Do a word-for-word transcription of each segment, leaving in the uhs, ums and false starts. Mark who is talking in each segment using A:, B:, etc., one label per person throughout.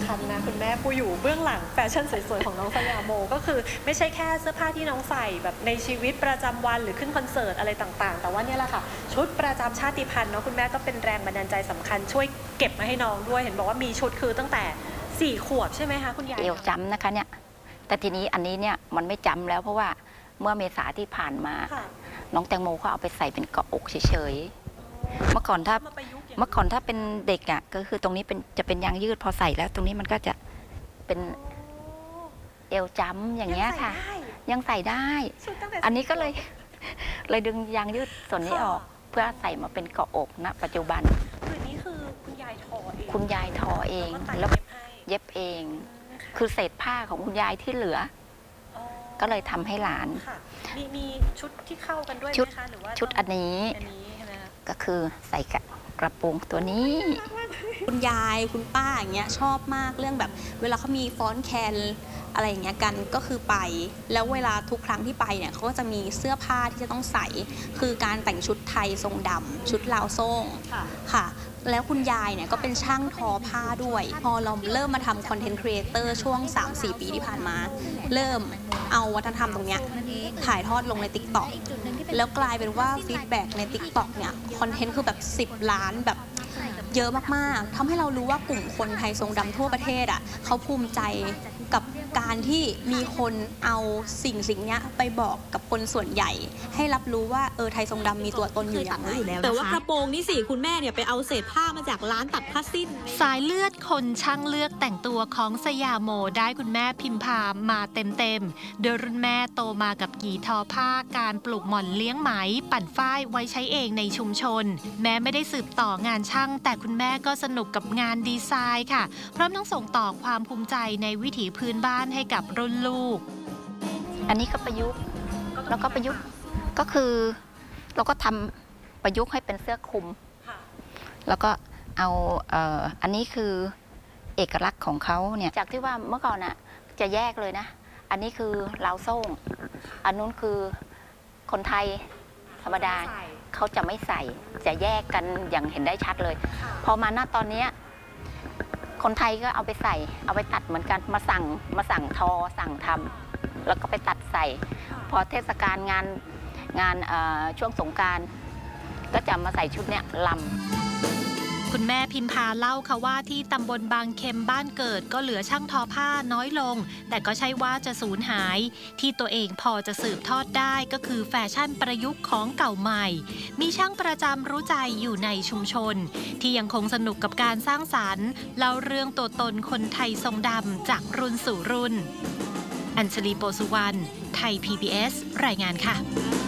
A: คัญนะคุณแม่ผู้อยู่เบื้องหลังแฟชั่นสวยๆของน้องสยามโมก็คือไม่ใช่แค่เสื้อผ้าที่น้องใส่แบบในชีวิตประจำวันหรือขึ้นคอนเสิร์ตอะไรต่างๆแต่ว่าเนี่ยแหละค่ะชุดประจำชาติพันธุ์เนาะคุณแม่ก็เป็นแรงบันดาลใจสำคัญช่วยเก็บมาให้น้องด้วยเห็นบอกว่ามีชุดคือตั้งแต่สี่ขวบใช่ไหมคะคุณยาย
B: เอวจำนะคะเนี่ยแต่ทีนี้อันนี้เนี่ยมันไม่จำแล้วเพราะว่าเมื่อเมษาที่ผ่านมาน้องแตงโมเขาเอาไปใส่เป็นเกาะอกเฉยๆเมื่อก่อนถ้าเมื่อก่อนถ้าเป็นเด็กอ่ะก็คือตรงนี้เป็นจะเป็นยางยืดพอใส่แล้วตรงนี้มันก็จะเป็นเอวจำอย่างเงี้ยค่ะยังใส่ได้อันนี้ก็เลยเลยดึงยางยืดส่วนนี้ออกเพื่อใส่มาเป็นเกาะอกณปัจจุบัน
A: คือนี้คือคุณยายทอเอง
B: คุณยายทอเองแล้วเย็บเองคือเศษผ้าของคุณยายที่เหลือก็เลยทำให้หลาน
A: มีมีชุดที่เข้ากันด้วยไหมคะหรือว่า
B: ชุดอันนี้ก็คือใส่กระโปรงตัวนี้
C: คุณยายคุณป้าอย่างเงี้ยชอบมากเรื่องแบบเวลาเขามีฟ้อนแคนอะไรอย่างเงี้ยกันก็คือไปแล้วเวลาทุกครั้งที่ไปเนี่ยเขาก็จะมีเสื้อผ้าที่จะต้องใส่คือการแต่งชุดไทยทรงดำชุดลาวโซ่งค่ะแล้วคุณยายเนี่ยก็เป็นช่างทอผ้าด้วยพอเราเริ่มมาทำคอนเทนต์ครีเอเตอร์ช่วง สามสี่ ปีที่ผ่านมาเริ่มเอาวัฒนธรรมตรงเนี้ยถ่ายทอดลงใน ติ๊กต็อก แล้วกลายเป็นว่าฟีดแบ็กใน ติ๊กต็อก เนี่ยคอนเทนต์คือแบบสิบล้านแบบเยอะมากๆทำให้เรารู้ว่ากลุ่มคนไทยทรงดำทั่วประเทศอ่ะเขาภูมิใจกับการที่มีคนเอาสิ่งสิ่งนี้ไปบอกกับคนส่วนใหญ่ให้รับรู้ว่าเออไทยทรงดำมีตัวตนอยู่อย่างไร
D: แต่ว่ากระโปรงนี่สิคุณแม่เนี่ยไปเอาเศษผ้ามาจากร้านตัดผ้าสิ้น
E: สายเลือดคนช่างเลือกแต่งตัวของสยามโมได้คุณแม่พิมพามาเต็มๆโดยรุ่นแม่โตมากับกี่ทอผ้าการปลูกหม่อนเลี้ยงไหมปั่นฝ้ายไว้ใช้เองในชุมชนแม้ไม่ได้สืบต่องานช่างแต่คุณแม่ก็สนุกกับงานดีไซน์ค่ะพร้อมทั้งส่งต่อความภูมิใจในวิถีพื้นบ้านให้กับรุ่นลูก
B: อันนี้ก็ประยุกต์แล้วก็ประยุกต์ก็คือเราก็ทำประยุกต์ให้เป็นเสื้อคลุมแล้วก็เอาเอ่ออันนี้คือเอกลักษณ์ของเขาเนี่ยจากที่ว่าเมื่อก่อนอ่ะจะแยกเลยนะอันนี้คือลาวโซ่งอันนู้นคือคนไทยธรรมดาเขาจะไม่ใส่จะแยกกันอย่างเห็นได้ชัดเลยพอมาหน้าตอนนี้คนไทยก็เอาไปใส่เอาไปตัดเหมือนกันมาสั่งมาสั่งทอสั่งทำแล้วก็ไปตัดใส่พอเทศกาลงานงานช่วงสงกรานต์ก็จะมาใส่ชุดเนี้ยลำ
E: คุณแม่พิมพาเล่าค่ะว่าที่ตำบลบางเข็มบ้านเกิดก็เหลือช่างทอผ้าน้อยลงแต่ก็ใช่ว่าจะสูญหายที่ตัวเองพอจะสืบทอดได้ก็คือแฟชั่นประยุกต์ของเก่าใหม่มีช่างประจำรู้ใจอยู่ในชุมชนที่ยังคงสนุกกับการสร้างสรรค์เล่าเรื่องตัวตนคนไทยทรงดำจากรุ่นสู่รุ่นอัญชลีโปสุวรรณไทย พี บี เอส รายงานค่ะ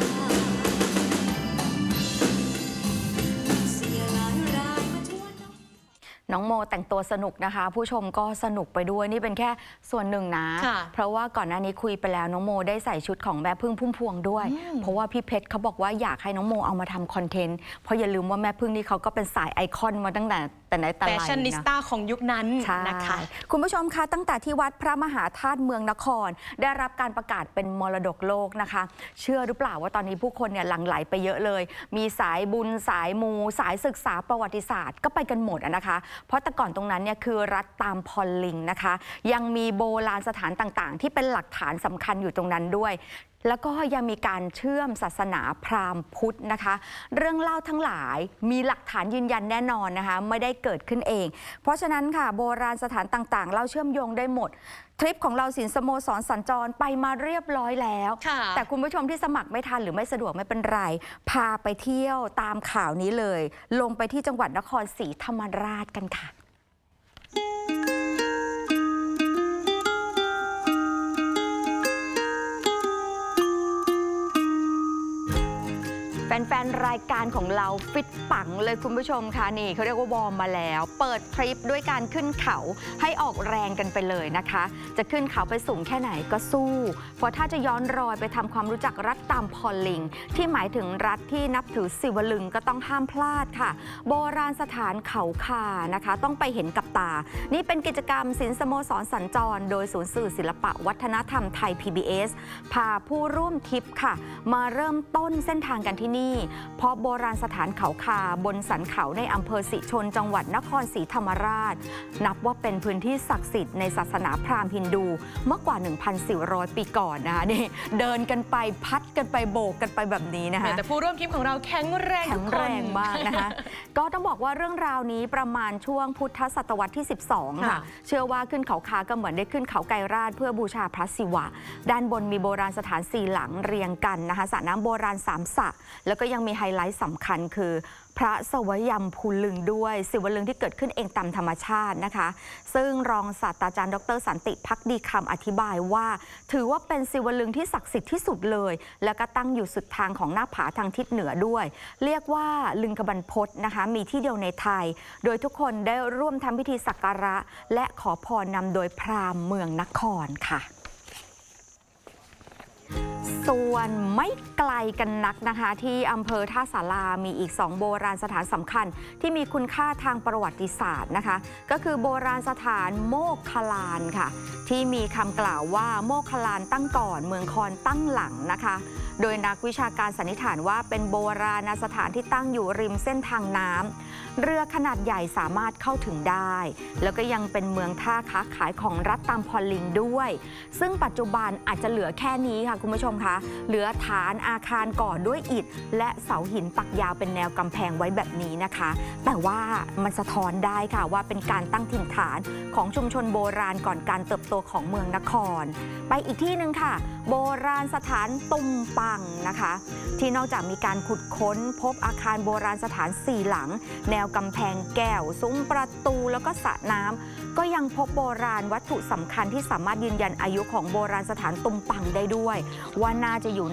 F: น้องโมแต่งตัวสนุกนะคะผู้ชมก็สนุกไปด้วยนี่เป็นแค่ส่วนหนึ่งนะเพราะว่าก่อนหน้านี้คุยไปแล้วน้องโมได้ใส่ชุดของแม่พึ่งพุ่มพวงด้วยเพราะว่าพี่เพชรเขาบอกว่าอยากให้น้องโมเอามาทำคอนเทนต์เพราะอย่าลืมว่าแม่พึ่งนี่เขาก็เป็นสายไอคอนมาตั้งแต่แต่ไหนแต่ไรนะแฟชั่นนิสต้าของยุคนั้นนะคะคุณผู้ชมคะตั้งแต่ที่วัดพระมหาธาตุเมืองนครได้รับการประกาศเป็นมรดกโลกนะคะเชื่อหรือเปล่าว่าตอนนี้ผู้คนเนี่ยหลั่งไหลไปเยอะเลยมีสายบุญสายมูสายศึกษาประวัติศาสตร์ก็ไปกันหมดนะคะเพราะแต่ก่อนตรงนั้นเนี่ยคือรัฐตามพอลลิงนะคะยังมีโบราณสถานต่างๆที่เป็นหลักฐานสำคัญอยู่ตรงนั้นด้วยแล้วก็ยังมีการเชื่อมศาสนาพราหมณ์พุทธนะคะเรื่องเล่าทั้งหลายมีหลักฐานยืนยันแน่นอนนะคะไม่ได้เกิดขึ้นเองเพราะฉะนั้นค่ะโบราณสถานต่างๆเล่าเชื่อมโยงได้หมดทริปของเราศิลป์สโมสรสัญจรไปมาเรียบร้อยแล้วแต่คุณผู้ชมที่สมัครไม่ทันหรือไม่สะดวกไม่เป็นไรพาไปเที่ยวตามข่าวนี้เลยลงไปที่จังหวัดนครศรีธรรมราชกันค่ะแฟนๆรายการของเราฟิตปังเลยคุณผู้ชมค่ะนี่เขาเรียกว่าวอร์มมาแล้วเปิดทริปด้วยการขึ้นเขาให้ออกแรงกันไปเลยนะคะจะขึ้นเขาไปสูงแค่ไหนก็สู้เพราะถ้าจะย้อนรอยไปทำความรู้จักรัฐตามพอลลิงที่หมายถึงรัฐที่นับถือศิวลึงก็ต้องห้ามพลาดค่ะโบราณสถานเขาคานะคะต้องไปเห็นกับตานี่เป็นกิจกรรมศิลป์สโมสรสัญจรโดยศูนย์สื่อศิลปะวัฒนธรรมไทย พี บี เอส พาผู้ร่วมทริปค่ะมาเริ่มต้นเส้นทางกันที่นี่นี่เพราะโบราณสถานเขาคาบนสันเขาในอำเภอสิชนจังหวัดนครศรีธรรมราชนับว่าเป็นพื้นที่ศักดิ์สิทธิ์ในศาสนาพราหมณ์ฮินดูเมื่อกว่า หนึ่งพันสี่ร้อย ปีก่อนนะคะนี่เดินกันไปพัดกันไปโบกกันไปแบบนี้นะคะ
G: แต่ผู้ร่วมทริปของเราแข็งแรง
F: แข็งแรงมากนะคะก็ต้องบอกว่าเรื่องราวนี้ประมาณช่วงพุทธศตวรรษที่สิบสองค่ะเชื่อว่าขึ้นเขาคาก็เหมือนได้ขึ้นเขาไกรราชเพื่อบูชาพระศิวะด้านบนมีโบราณสถานสี่หลังเรียงกันนะคะสระน้ำโบราณสามสระแล้วก็ยังมีไฮไลท์สำคัญคือพระสวยมพูลึงด้วยศิวลึงที่เกิดขึ้นเองตามธรรมชาตินะคะซึ่งรองศาสตราจารย์ดรสันติภักดีคำอธิบายว่าถือว่าเป็นศิวลึงที่ศักดิ์สิทธิ์ที่สุดเลยแล้วก็ตั้งอยู่สุดทางของหน้าผาทางทิศเหนือด้วยเรียกว่าลึงกบรรพตนะคะมีที่เดียวในไทยโดยทุกคนได้ร่วมทำพิธีสักการะและขอพรนำโดยพราหมณ์เมืองนครค่ะส่วนไม่ไกลกันนักนะคะที่อำเภอท่าสารามีอีกสองโบราณสถานสำคัญที่มีคุณค่าทางประวัติศาสตร์นะคะก็คือโบราณสถานโมกขลานค่ะที่มีคำกล่าวว่าโมกขลานตั้งก่อนเมืองคอนตั้งหลังนะคะโดยนักวิชาการสันนิษฐานว่าเป็นโบราณสถานที่ตั้งอยู่ริมเส้นทางน้ำเรือขนาดใหญ่สามารถเข้าถึงได้แล้วก็ยังเป็นเมืองท่าค้าขายของรัฐตามพอลิงด้วยซึ่งปัจจุบันอาจจะเหลือแค่นี้ค่ะคุณผู้ชมคะเหลือฐานอาคารก่อด้วยอิฐและเสาหินปักยาวเป็นแนวกำแพงไว้แบบนี้นะคะแต่ว่ามันสะท้อนได้ค่ะว่าเป็นการตั้งถิ่นฐานของชุมชนโบราณก่อนการเติบโตของเมืองนครไปอีกที่หนึ่งค่ะโบราณสถานตุมปังนะคะที่นอกจากมีการขุดค้นพบอาคารโบราณสถานสี่หลังแนวกำแพงแก้วซุ้มประตูแล้วก็สระน้ำก็ยังพบโบราณวัตถุสำคัญที่สามารถยืนยันอายุของโบราณสถานตุมปังได้ด้วยว่าน่าจะอยู่